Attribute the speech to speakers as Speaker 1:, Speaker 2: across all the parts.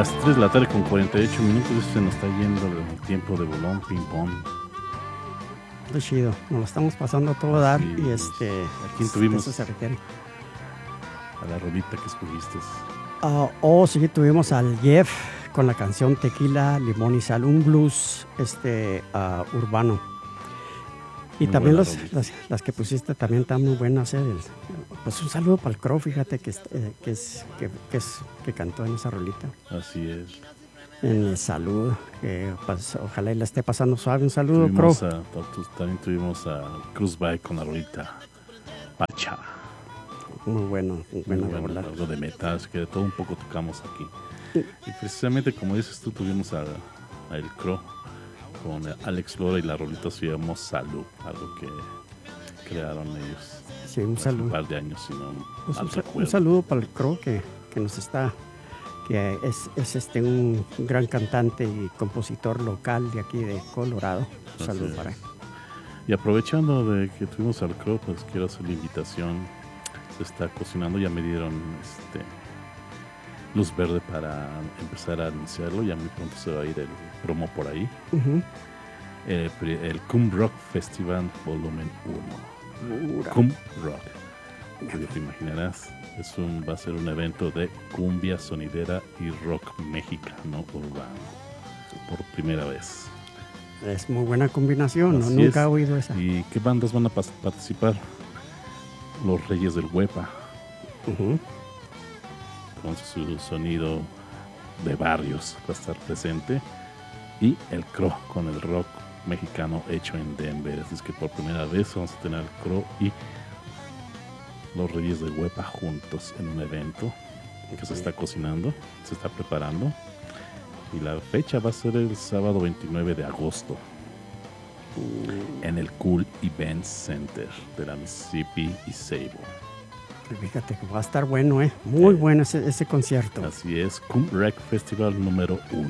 Speaker 1: las 3 de la tarde con 48 minutos. Se nos está yendo el tiempo de bolón, ping pong.
Speaker 2: Muy chido, nos lo estamos pasando a todo dar.
Speaker 1: Sí,
Speaker 2: y
Speaker 1: ¿a quién tuvimos?
Speaker 2: eso se requiere.
Speaker 1: A la rolita que escogiste.
Speaker 2: Sí, tuvimos al Jeff con la canción Tequila, Limón y Sal, un blues urbano. Y muy también las que pusiste también están muy buenas. Pues un saludo para el Crow, fíjate que cantó en esa rolita.
Speaker 1: Así es.
Speaker 2: En salud, pues, ojalá y la esté pasando suave. Un saludo, Crow.
Speaker 1: También tuvimos a Cruz Bay con la rolita Pacha.
Speaker 2: Muy bueno,
Speaker 1: algo de metal, que de todo un poco tocamos aquí. Y precisamente como dices tú, tuvimos a El Crow con Alex Lora y la rolita se llamó Salud, algo que crearon ellos.
Speaker 2: Sí, un saludo.
Speaker 1: Un par de años, sino
Speaker 2: un saludo para el Crow que nos está, que es un gran cantante y compositor local de aquí de Colorado. Un saludo para él.
Speaker 1: Y aprovechando de que tuvimos al Crow, pues quiero hacer la invitación. Se está cocinando, ya me dieron luz verde para empezar a anunciarlo. Ya muy pronto se va a ir el promo por ahí.
Speaker 2: Uh-huh.
Speaker 1: El Cum Rock Festival Volumen 1. Cum Rock, que te imaginarás, va a ser un evento de cumbia sonidera y rock mexicano urbano por primera vez.
Speaker 2: Es muy buena combinación, ¿no? Nunca he oído esa.
Speaker 1: ¿Y qué bandas van a participar? Los Reyes del Huepa,
Speaker 2: uh-huh,
Speaker 1: con su sonido de barrios va a estar presente, y el Crow con el rock mexicano hecho en Denver. Así es que por primera vez vamos a tener al Crow y los Reyes del Huepa juntos en un evento que se está cocinando, se está preparando, y la fecha va a ser el sábado 29 de agosto en el Cool Event Center de la Mississippi y Sable.
Speaker 2: Fíjate que va a estar bueno, muy bueno ese concierto.
Speaker 1: Así es, Cum Rock Festival número 1.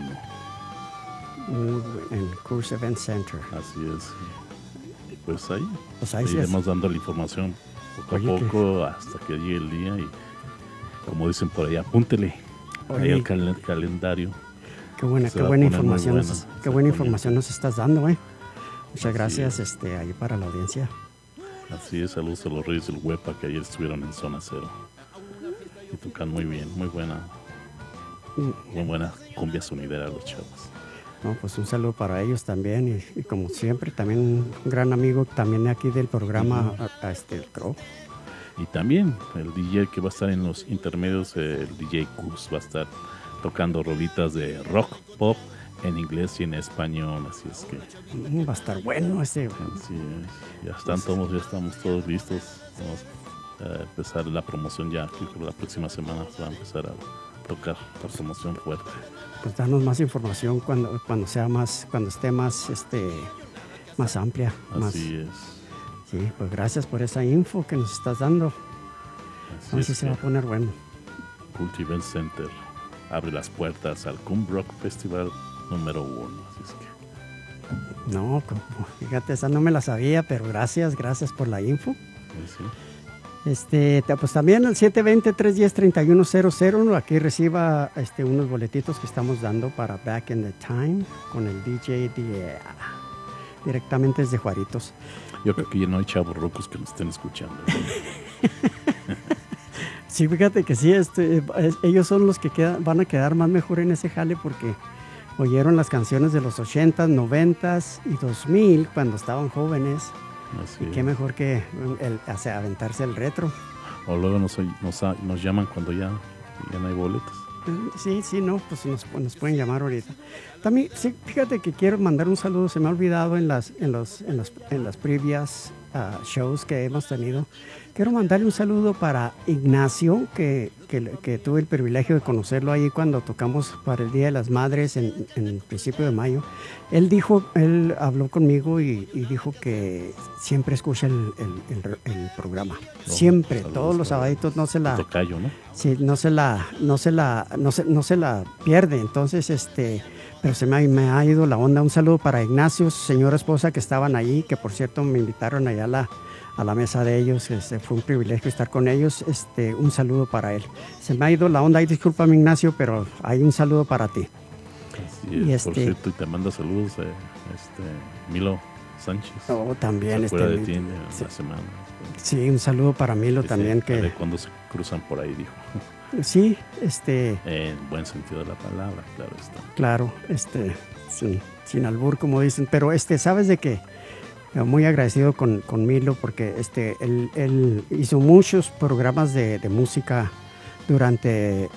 Speaker 2: En Cool Event Center.
Speaker 1: Así es. Y pues ahí
Speaker 2: sí
Speaker 1: iremos dando la información poco a poco hasta que llegue el día, y como dicen por ahí, apúntele ahí el calendario.
Speaker 2: Qué buena información. Qué buena información nos estás dando, Muchas gracias ahí para la audiencia.
Speaker 1: Así es, saludos a los Reyes del Huepa que ayer estuvieron en Zona Cero y tocan muy bien, muy buena cumbia sonidera los chavos.
Speaker 2: No, pues un saludo para ellos también, y como siempre también un gran amigo también aquí del programa, el Crow.
Speaker 1: Y también el DJ que va a estar en los intermedios, el DJ Cus, va a estar tocando rolitas de rock, pop, en inglés y en español, así es que
Speaker 2: va a estar bueno ese.
Speaker 1: Así es. Ya estamos todos listos. Vamos a empezar la promoción ya. Creo que la próxima semana se va a empezar a tocar la promoción fuerte.
Speaker 2: Pues danos más información cuando esté más amplia.
Speaker 1: Así es.
Speaker 2: Sí, pues gracias por esa info que nos estás dando. Así se va a poner bueno.
Speaker 1: Cult Event Center abre las puertas al Cum Rock Festival número 1. Así es que
Speaker 2: no, fíjate, esa no me la sabía, pero gracias por la info.
Speaker 1: Sí.
Speaker 2: Pues también al 720-310-3100 aquí reciba unos boletitos que estamos dando para Back in the Time con el DJ directamente desde Juaritos.
Speaker 1: Yo creo que ya no hay chavos rocos que nos estén escuchando.
Speaker 2: Sí, fíjate que sí, ellos son los que van a quedar más mejor en ese jale porque oyeron las canciones de los 80s, 90s y 2000 cuando estaban jóvenes.
Speaker 1: Así
Speaker 2: y qué mejor que aventarse el retro.
Speaker 1: O luego nos llaman cuando ya no hay boletos.
Speaker 2: Sí, no, pues nos pueden llamar ahorita. También, sí, fíjate que quiero mandar un saludo, se me ha olvidado en las previas shows que hemos tenido. Quiero mandarle un saludo para Ignacio, que tuve el privilegio de conocerlo ahí cuando tocamos para el Día de las Madres en el principio de mayo. Él habló conmigo y dijo que siempre escucha el programa. Siempre, todos los sabaditos no se la...
Speaker 1: Tocayo, ¿no?
Speaker 2: Sí, no se la pierde. Entonces, pero se me ha ido la onda. Un saludo para Ignacio, su señora esposa que estaban ahí, que por cierto me invitaron allá a la mesa de ellos. Fue un privilegio estar con ellos. Un saludo para él. Se me ha ido la onda ahí, discúlpame Ignacio, pero hay un saludo para ti.
Speaker 1: Así es, por cierto, y te manda saludos Milo Sánchez.
Speaker 2: Oh, también.
Speaker 1: Se acuerda de ti en la semana.
Speaker 2: Sí, un saludo para Milo también.
Speaker 1: Que cuando se cruzan por ahí, dijo.
Speaker 2: Sí,
Speaker 1: en buen sentido de la palabra, claro está.
Speaker 2: Claro, sin albur, como dicen. Pero, ¿sabes de qué? Muy agradecido con Milo porque él hizo muchos programas de música durante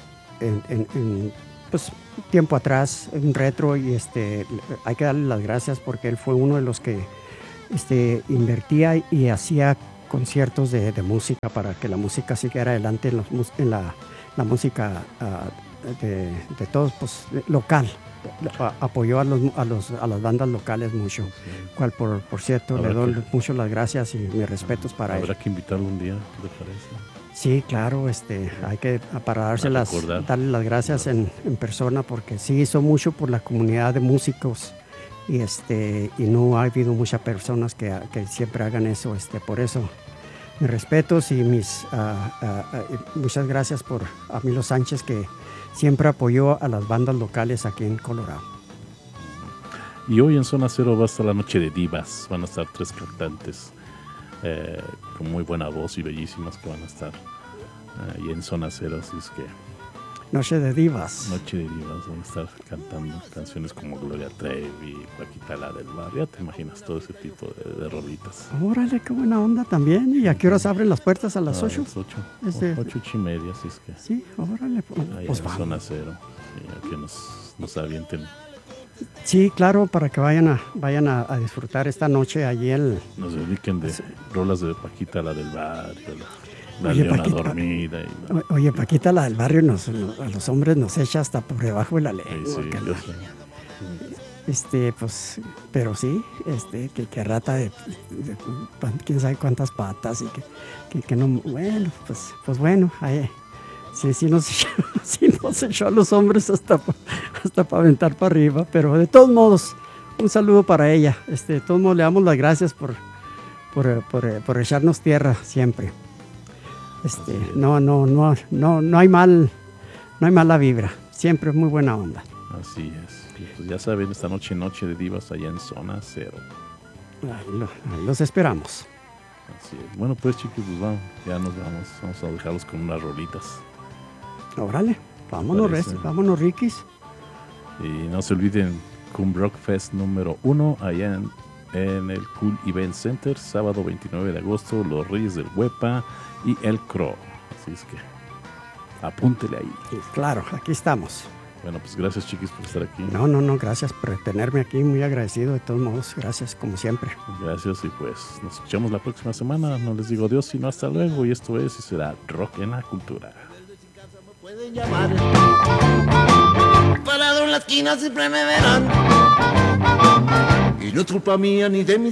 Speaker 2: pues tiempo atrás, un retro, y hay que darle las gracias porque él fue uno de los que invertía y hacía conciertos de música para que la música siguiera adelante en la música de todos, pues local. Apoyó a las bandas locales mucho, cual por cierto le doy mucho las gracias y mis respetos para él.
Speaker 1: Habrá que invitarlo un día, ¿te parece?
Speaker 2: Sí, claro, hay que para darle las gracias en persona porque sí hizo mucho por la comunidad de músicos y no ha habido muchas personas que siempre hagan eso, por eso mis respetos y muchas gracias a Milo Sánchez que siempre apoyó a las bandas locales aquí en Colorado.
Speaker 1: Y hoy en Zona Cero va a estar la Noche de Divas. Van a estar 3 cantantes con muy buena voz y bellísimas que van a estar ahí en Zona Cero. Así es que
Speaker 2: Noche de Divas.
Speaker 1: Noche de Divas. Van a estar cantando canciones como Gloria Trevi, Paquita la del Barrio. Ya te imaginas todo ese tipo de rolitas.
Speaker 2: Órale, qué buena onda también. ¿Y a qué horas abren las puertas? ¿A las 8?
Speaker 1: A las 8. 8:30, así es que.
Speaker 2: Sí, órale.
Speaker 1: Pues en Zona Cero. Que nos avienten.
Speaker 2: Sí, claro, para que vayan a disfrutar esta noche allí
Speaker 1: nos dediquen de rolas de Paquita la del Barrio, la Leona Paquita, dormida.
Speaker 2: Oye, Paquita la del Barrio a los hombres nos echa hasta por debajo de la lengua. Pues, pero sí, que rata de quién sabe cuántas patas y que no, bueno, pues bueno, ahí. Sí nos echó a los hombres hasta para aventar para arriba, pero de todos modos, un saludo para ella. De todos modos le damos las gracias por echarnos tierra siempre. No hay mala vibra, siempre es muy buena onda.
Speaker 1: Así es. Pues ya saben, esta noche de divas allá en Zona Cero.
Speaker 2: Ahí los esperamos.
Speaker 1: Así es. Bueno, pues chicos, pues ya nos vamos a dejarlos con unas rolitas.
Speaker 2: Órale, vámonos Rikis.
Speaker 1: Y no se olviden, Cum Rock Fest número 1 allá en el Cool Event Center, sábado 29 de agosto, Los Reyes del Huepa y El Crow. Así es que apúntele ahí.
Speaker 2: Claro, aquí estamos.
Speaker 1: Bueno, pues gracias chiquis por estar aquí.
Speaker 2: No, gracias por tenerme aquí, muy agradecido de todos modos, gracias como siempre.
Speaker 1: Gracias y pues nos escuchamos la próxima semana, no les digo adiós sino hasta luego y esto es y será Rock en la Cultura.
Speaker 3: Pueden llamar, parado en la esquina siempre me verán y no es culpa mía ni de mi